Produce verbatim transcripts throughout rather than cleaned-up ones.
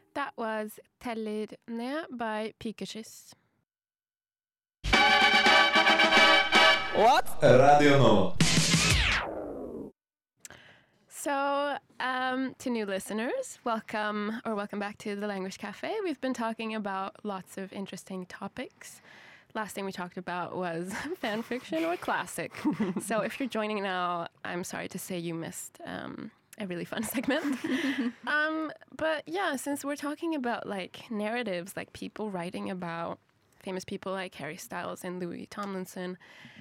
That was Teller ned by Pikekyss. What? Radio Nova. So, um, to new listeners, welcome or welcome back to the Language Cafe. We've been talking about lots of interesting topics. Last thing we talked about was fan fiction or classic. So if you're joining now, I'm sorry to say you missed um, a really fun segment. um, but yeah, since we're talking about like narratives, like people writing about famous people like Harry Styles and Louis Tomlinson,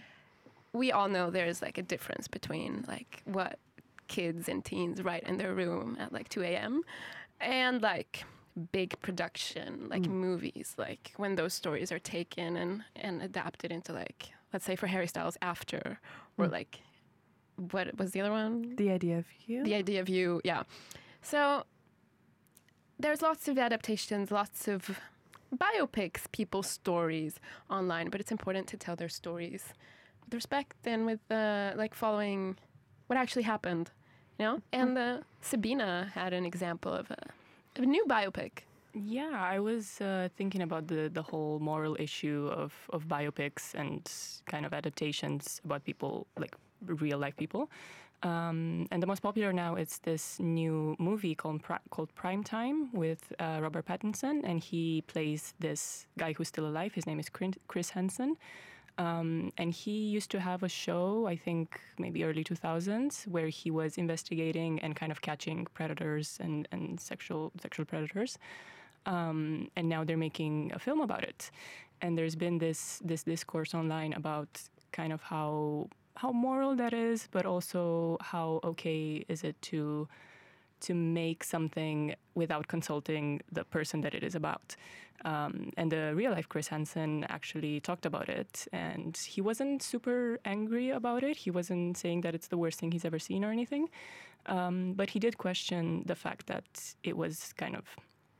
we all know there's like a difference between like what kids and teens write in their room at like two a.m. and like big production, like mm. movies, like when those stories are taken and, and adapted into like, let's say for Harry Styles After, or mm. like, what was the other one? The Idea of You. The Idea of You, yeah. So there's lots of adaptations, lots of biopics, people's stories online, but it's important to tell their stories with respect and with uh, like following what actually happened, you know? And uh, Sabina had an example of a A new biopic. Yeah, I was uh, thinking about the, the whole moral issue of, of biopics and kind of adaptations about people, like real life people. Um, and the most popular now is this new movie called called Primetime with uh, Robert Pattinson, and he plays this guy who's still alive. His name is Chris Hansen. Um, and he used to have a show, I think maybe early two thousands, where he was investigating and kind of catching predators and, and sexual sexual predators. Um, and now they're making a film about it. And there's been this this discourse online about kind of how how moral that is, but also how okay is it to to make something without consulting the person that it is about. Um, and the real-life Chris Hansen actually talked about it, and he wasn't super angry about it. He wasn't saying that it's the worst thing he's ever seen or anything, um, but he did question the fact that it was kind of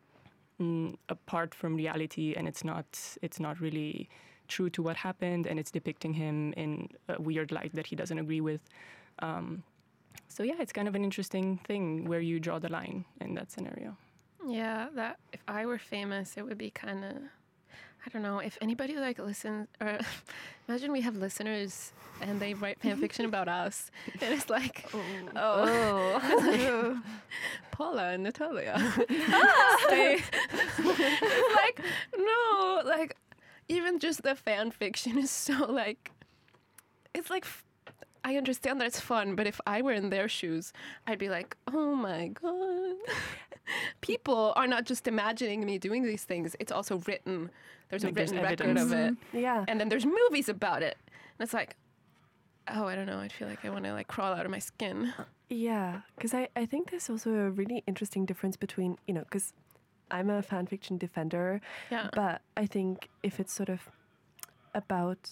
mm, apart from reality, and it's not it's not really true to what happened, and it's depicting him in a weird light that he doesn't agree with. Um, so yeah, it's kind of an interesting thing where you draw the line in that scenario. Yeah, that if I were famous, it would be kind of, I don't know, if anybody like listens, or imagine we have listeners and they write fan fiction about us, and it's like, oh, oh. It's like, Paula and Natalia. Stay. It's like, no, like, even just the fan fiction is so like, it's like, I understand that it's fun, but if I were in their shoes, I'd be like, oh my God. People are not just imagining me doing these things. It's also written. There's like a written there's record of it. Yeah. And then there's movies about it. And it's like, oh, I don't know. I feel like I want to like crawl out of my skin. Yeah. Because I, I think there's also a really interesting difference between, you know, because I'm a fan fiction defender. Yeah. But I think if it's sort of about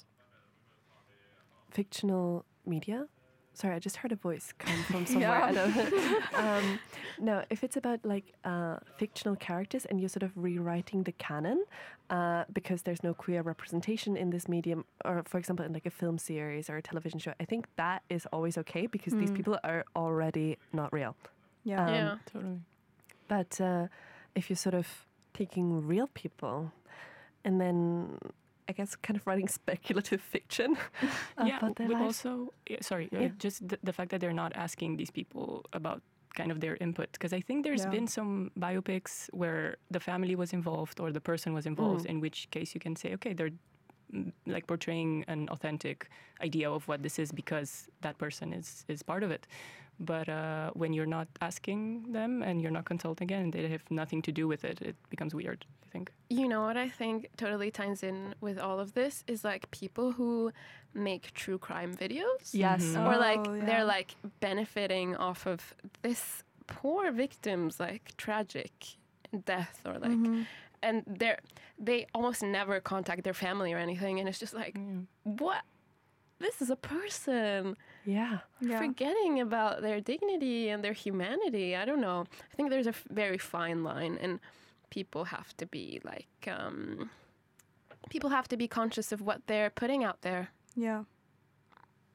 fictional media. Sorry, I just heard a voice come from somewhere. Yeah. I don't know. um, no, if it's about like uh, fictional characters and you're sort of rewriting the canon uh, because there's no queer representation in this medium, or for example, in like a film series or a television show, I think that is always okay because mm. these people are already not real. Yeah, um, yeah, totally. But uh, if you're sort of taking real people and then I guess kind of writing speculative fiction. yeah, about their but lives. also, yeah, sorry, Yeah. uh, just the, the fact that they're not asking these people about kind of their input. Because I think there's Yeah. been some biopics where the family was involved or the person was involved, Mm. in which case you can say, okay, they're mm, like portraying an authentic idea of what this is because that person is, is part of it. But uh, when you're not asking them and you're not consulting again, and they have nothing to do with it, it becomes weird, I think. You know what I think totally ties in with all of this is like people who make true crime videos. Yes. Mhm. Or like Oh, yeah. they're like benefiting off of this poor victim's like tragic death or like Mhm. and they're they almost never contact their family or anything, and it's just like Mm. what this is a person Yeah. Yeah. forgetting about their dignity and their humanity. I don't know. I think there's a f- very fine line, and people have to be like, um, people have to be conscious of what they're putting out there. Yeah.